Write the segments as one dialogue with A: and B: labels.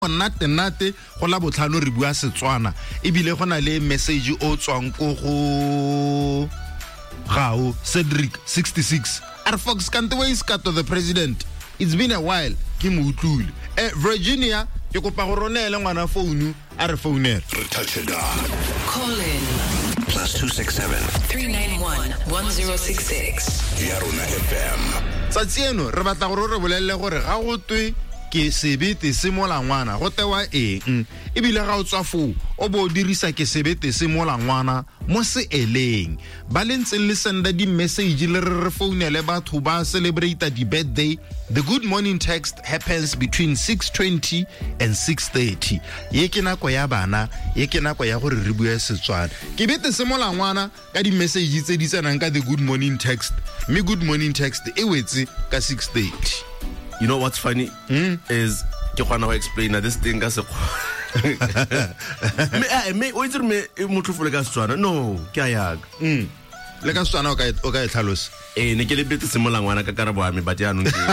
A: Nate go la botlhano re bua Setswana ebile go na le message o tswang go Gao Cedric 66 are Fox can't waste cut to the president. It's been a while ke mo utlule Virginia ke kopa go ronela ngwana phone a re founela
B: call in +267 391 1066
C: Yarona FM
A: Tsatsieno re batla go re bolelle gore ga go twe ke sebete se molangwana go tewa eng ebile ga o tswa fo o bo dirisa ke sebete se molangwana mo se eleng ba lentse le senda di message le re founele batho ba celebrate di birthday. The good morning text happens between 6:20 and 6:30 ye ke nako ya bana ye ke nako ya gore re bua Setswana ke bete se molangwana ka di message tse di tsenang ka the good morning text me good morning text e wetse ka 6:30.
D: You know what's funny is ke gona go explain this thing ka se me o itse me motho fole ka Setswana no ke a yaga
A: le ka Setswana o ka e tlhalosa
D: ne ke le bete se molangwana ka karabo ya me ba tjana ntse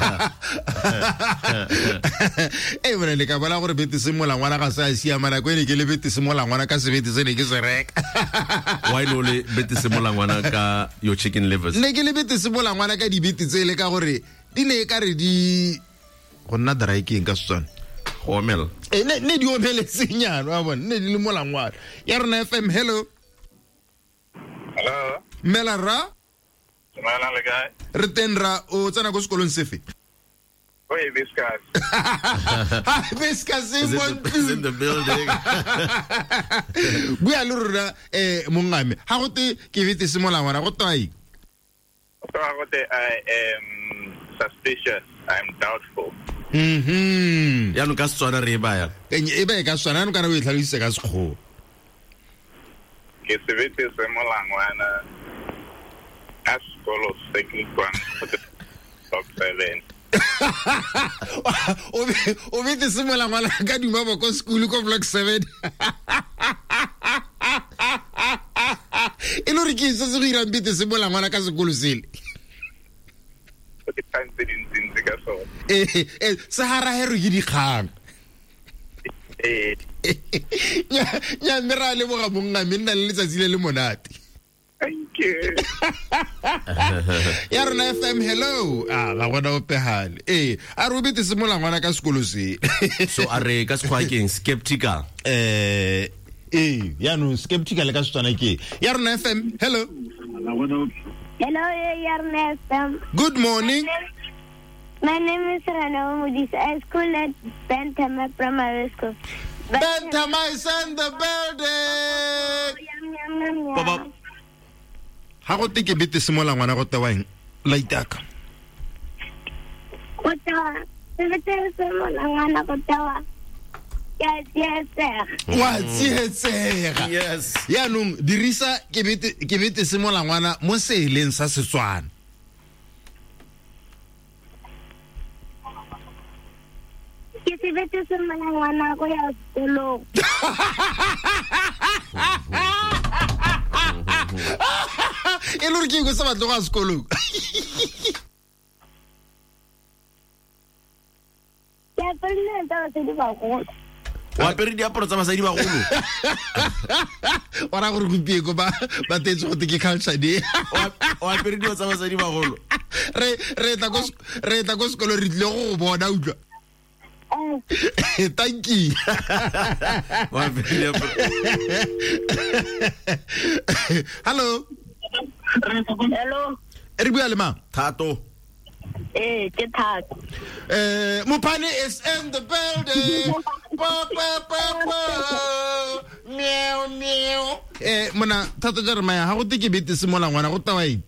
A: bona le ka bona gore bete se molangwana ga sa siamana ko ne ke le bete se molangwana ka sebete se ne ke se reka
D: why no le bete se molangwana ka your chicken livers
A: ne ke le bete se molangwana ka di bete tse le ka gore di ne ka re di go nna dry king ka Setswana
D: go omela
A: ne di omele senyano wa bona ne di le molangwana ya rona FM. Hello Melara
E: Semana le guy
A: re tenra o tsena go sekolong sefe
E: Oye Viscas
A: Viscas
D: is in the building
A: bua le rona mongame ha go te ke bete se molangwana go twai
E: I am suspicious. I'm doubtful.
D: ya no ka Setswana re ba ya
A: e ba ka Setswana no kana o itlhalose ka sekgo
E: Ke sebete se molangwana a sekolo se ke kwang top 7.
A: o bete se molangwana ka dumaba ko school ko block 7 e lo re ke se go ira bete se molangwana ka sekolo sele Sahara hero ke dikgang ya mera le boga monga menna le letsatsi le monate
E: Thank you.
A: ya rona FM. Hello ga bona o pehale a re bete se molangwana ka sekolo se
D: so are ka squawking skeptical
A: ya no skeptical ka Setswana ke ya rona FM. Hello
F: Hello, Yarna FM.
A: Good morning.
F: My name is Rana Mudis. I school at Bentama Primary School.
A: Bentama is in the building. Papa. Ha go te ke bete se molangwana go tewa eng laitaka.
F: Go tewa. Bete se molangwana go tewa. Yes.
A: Ya nung dirisa ke bete se molangwana mo seeleng sa Setswana.
F: Ke se bete se molangwana go ya sekolong.
A: E lo re ke go sa batlo go sekolong.
F: Ya pele nta se di ba go.
D: wa pere diaparo tsa basadi ba golo
A: ora gore go ko ba tetse go te ke culture di
D: wa pere dio tsa basadi ba golo
A: re ta go sekolo re tle go bona utlwa thank you
D: wa pere diaparo
A: hello re bua le mang
D: Thato
F: ke Thato
A: Mupani is in the building meow mona Thato Jeremiah ha go te ke bete se molangwana go tawa eng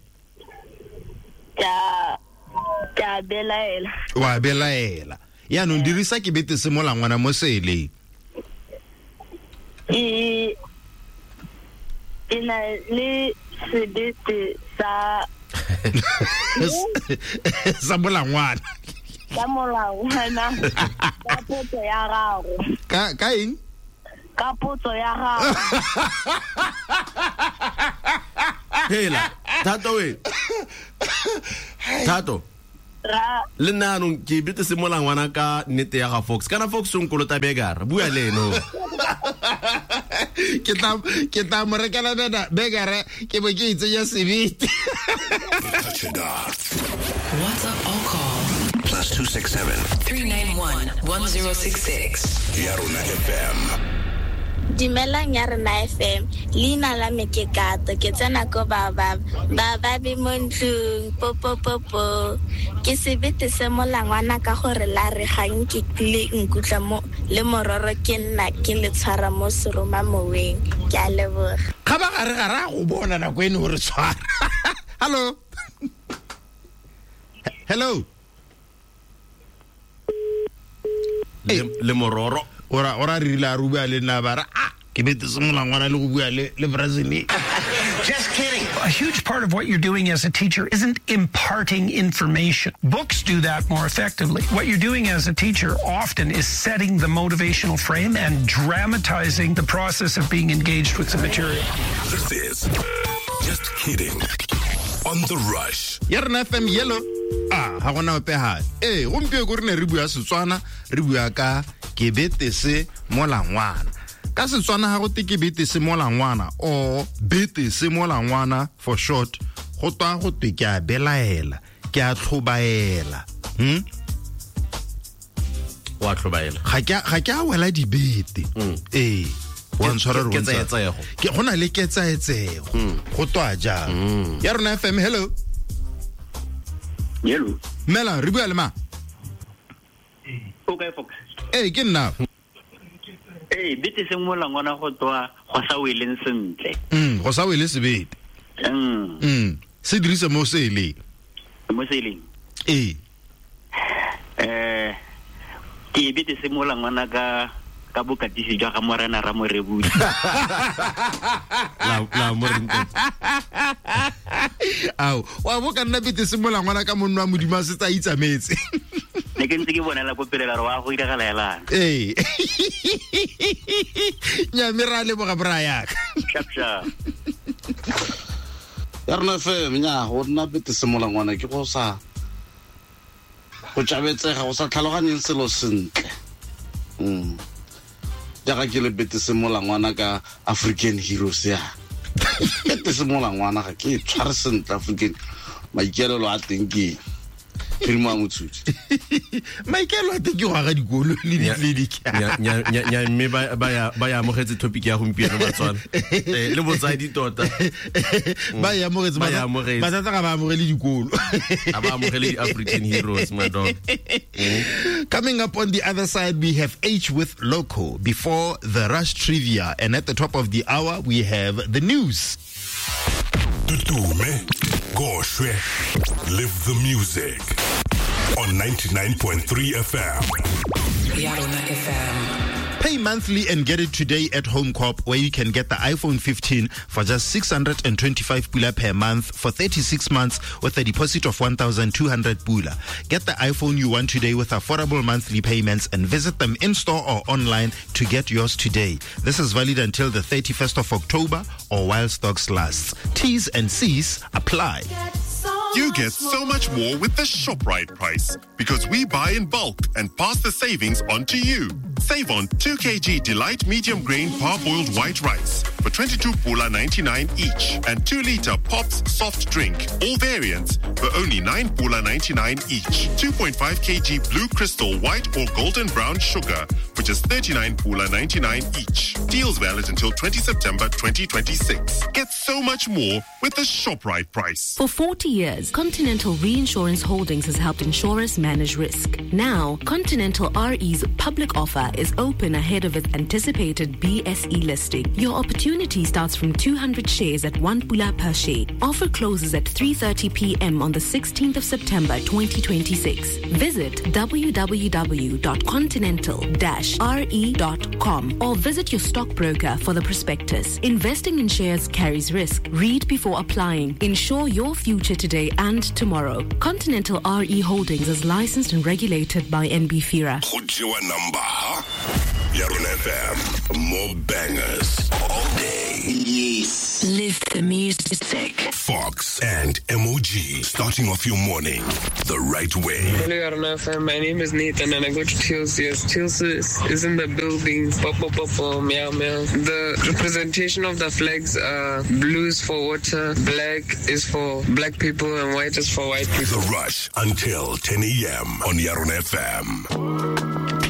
F: ka belaela
A: wa belaela ya no dirisa ke bete se molangwana mo seeleng
F: ina le sebete sa
A: sa molangwana
F: ka molangwana ka potso ya gago
A: ka eng
F: ka potso ya gago
D: hela Thato we Thato Le nna anong ke bete se mola ngwana ka nnete ya ga Fox. Kana Fox o nkolota begara. Bua le eno.
A: Ke tla mo rekela begara ke bo ke itsenya sebete.
B: WhatsApp or call
C: +267
B: 391 1066.
C: Yarona FM.
F: Dumelang ya rena FM. Leina la me ke Kato, ke tsena ko baba be mo ntlong popo ke sebete se molangwana ka gore la re gang ke tle nkutla mo le mororo ke nna ke le tshwara mo seroma moweng ke a leboga
A: Ga ba gare gara go bona na go ene gore tshwara. Hello. Hello.
D: Le mororo.
A: Ora rila ruba le na bara ke bete se molangwana le go bua le Brazil.
C: Just kidding.
G: A huge part of what you're doing as a teacher isn't imparting information. Books do that more effectively. What you're doing as a teacher often is setting the motivational frame and dramatizing the process of being engaged with the material.
C: This is Just Kidding on The Rush.
A: Yarna FM yellow. Ha gona ope ha. Gompie go rene re bua Setswana, re bua ka ke bete se molangwana. Ka Setswana ha go te ke bete se molangwana o bete se molangwana for short. Go twa go te ke a belaela, ke a tlhobaela.
D: Wa tlhobaela.
A: Ga ke a wela di bete. Wa ntshwara re
D: Ketsaetsego.
A: Ke gona le ketsaetsego. Go twa ja. Yarna FM hello.
H: Hello.
A: Mela re bua le ma.
H: Okay, Fox.
A: Ke nna.
H: Bete se molangwana go twa go sa weleng sentle.
A: Go sa wele sebete. Se dirisa mo se le.
H: Mo se leng. Ke bete se molangwana ka bokatisi jwa ga Morena Ramorebudi.
D: La morente.
A: Wa bo ka nna bete se molangwana ka monno wa modimo se tsa itsametse.
H: Ne ke ntse ke bonela go pelela re wa go diragala yala.
A: Nya mirale boga braya.
H: Shapsha.
I: Yarona FM nya go nna bete se molangwana ke go sa go tšabetsega go sa tlhaloganyeng selo sentle. Jaaka ke le bete se molangwana ka African Heroes ya. Bete se molangwana ga ke tshware sentle African maikelelo a teng ke filmo a mothuti.
A: Maikelo a teng ke go aga dikolo le ditleledika.
D: Nya me ba ya mogetse topic ya gompieno Batswana. Le botsadi tota.
A: Ba ya mogetse ba tsa ga ba mogele dikolo.
D: Aba mogele African Heroes my dog.
A: Coming up on the other side, we have H with Loco before the Rush Trivia. And at the top of the hour, we have the news.
C: Tutume, Goshwe, live the music on 99.3 FM.
B: Yarona FM.
A: Pay monthly and get it today at Home Corp, where you can get the iPhone 15 for just 625 pula per month for 36 months with a deposit of 1,200 pula. Get the iPhone you want today with affordable monthly payments and visit them in-store or online to get yours today. This is valid until the 31st of October or while stocks last. T's and C's apply.
J: You get so much more with the ShopRite price because we buy in bulk and pass the savings on to you. Save on 2 kg Delight medium grain parboiled white rice for 22 pula 99 each and 2 liter Pops soft drink, all variants for only 9 pula 99 each. 2.5 kg Blue Crystal white or golden brown sugar for just 39 pula 99 each. Deals valid until 20 September 2026. Get so much more with the ShopRite price.
K: For 40 years, Continental Reinsurance Holdings has helped insurers manage risk. Now, Continental RE's public offer is open ahead of its anticipated BSE listing. Your opportunity starts from 200 shares at 1 pula per share. Offer closes at 3:30 p.m. on the 16th of September 2026. Visit www.continental-re.com or visit your stockbroker for the prospectus. Investing in shares carries risk. Read before applying. Ensure your future today and tomorrow. Continental RE Holdings is licensed and regulated by NB FIRA.
C: Number Yarona FM. More bangers all day.
B: Yes. Live the music.
C: Fox and MOG. Starting off your morning the right way.
L: Hello, Yarona FM. My name is Nathan and I go to Tills. Yes, Tills is in the building. Popo, meow, meow. The representation of the flags are blue is for water, black is for black people, and white is for white people.
C: The Rush until 10 a.m. on Yarona FM.